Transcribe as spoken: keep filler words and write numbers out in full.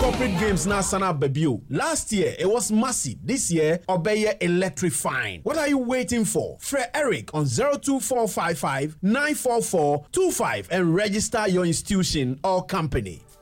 corporate games na sana babio. Last year it was massive. This year obeye electrifying. What are you waiting for? Fred Eric on zero two four five five nine four four two five and register your institution or company.